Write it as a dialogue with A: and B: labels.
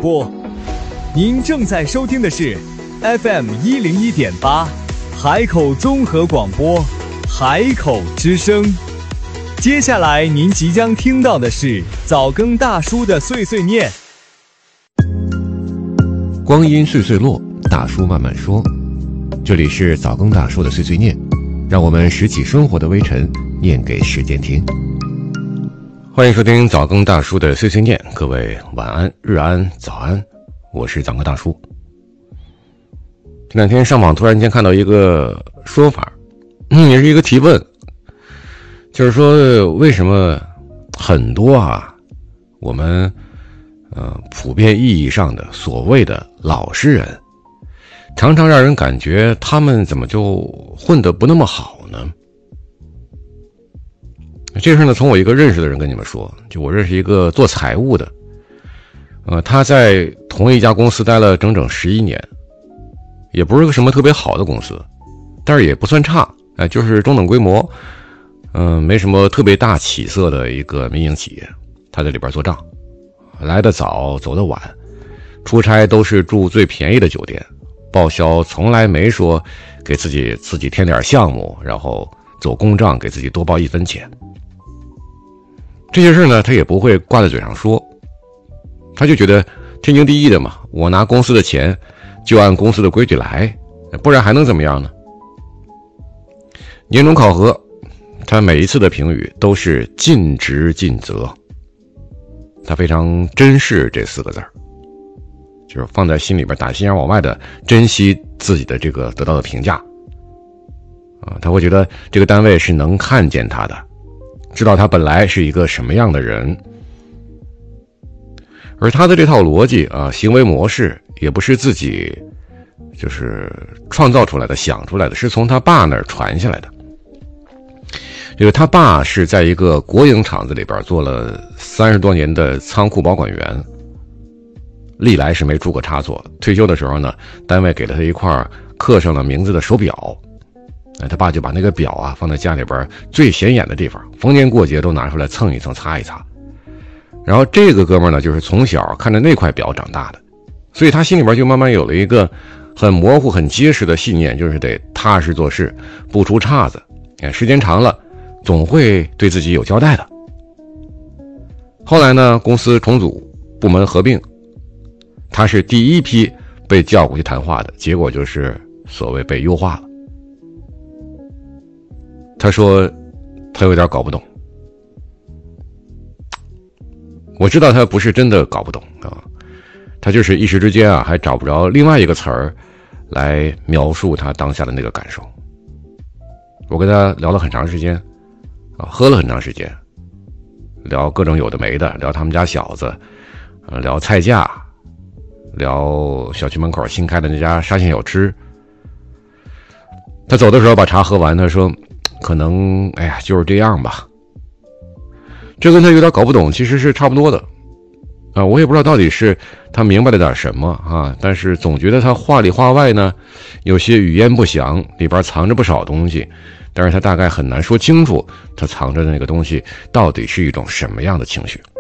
A: 播。您正在收听的是 FM101.8 海口综合广播，海口之声。接下来您即将听到的是早更大叔的碎碎念。
B: 光阴岁岁落，大叔慢慢说。这里是早更大叔的碎碎念，让我们拾起生活的微尘，念给时间听。欢迎收听早更大叔的碎碎念，各位晚安、日安、早安，我是早更大叔。这两天上网突然间看到一个说法，也是一个提问，就是说为什么很多我们普遍意义上的所谓的老实人，常常让人感觉他们怎么就混得不那么好呢？这事呢，从我一个认识的人跟你们说，就我认识一个做财务的，他在同一家公司待了整整11年，也不是个什么特别好的公司，但是也不算差，就是中等规模，没什么特别大起色的一个民营企业。他在里边做账，来得早，走得晚，出差都是住最便宜的酒店，报销从来没说给自己添点项目，然后走公账给自己多报1分钱。这些事呢，他也不会挂在嘴上说，他就觉得天经地义的嘛，我拿公司的钱就按公司的规矩来，不然还能怎么样呢？年终考核，他每一次的评语都是尽职尽责，他非常珍视这4个字，就是放在心里边，打心眼往外的珍惜自己的这个得到的评价他会觉得这个单位是能看见他的，知道他本来是一个什么样的人。而他的这套逻辑行为模式也不是自己就是创造出来的、想出来的，是从他爸那儿传下来的。这个他爸是在一个国营厂子里边做了30多年的仓库保管员，历来是没出过差错。退休的时候呢，单位给了他一块刻上了名字的手表，他爸就把那个表放在家里边最显眼的地方，逢年过节都拿出来蹭一蹭、擦一擦。然后这个哥们儿呢，就是从小看着那块表长大的，所以他心里边就慢慢有了一个很模糊、很结实的信念，就是得踏实做事，不出岔子。时间长了，总会对自己有交代的。后来呢，公司重组，部门合并，他是第一批被叫过去谈话的，结果就是所谓被优化了。他说他有点搞不懂，我知道他不是真的搞不懂他就是一时之间还找不着另外一个词儿来描述他当下的那个感受。我跟他聊了很长时间喝了很长时间，聊各种有的没的，聊他们家小子，聊菜价，聊小区门口新开的那家沙县小吃。他走的时候把茶喝完，他说可能就是这样吧。这跟他有点搞不懂其实是差不多的我也不知道到底是他明白了点什么但是总觉得他话里话外呢有些语焉不详，里边藏着不少东西，但是他大概很难说清楚他藏着的那个东西到底是一种什么样的情绪。